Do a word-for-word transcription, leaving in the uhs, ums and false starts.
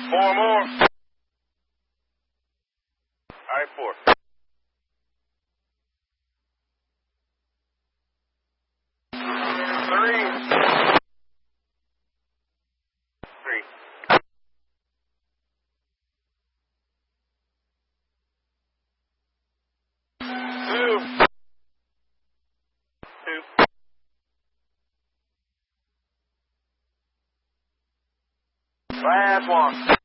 Four more. All right, four. Three. Three. Two. Two. Last one.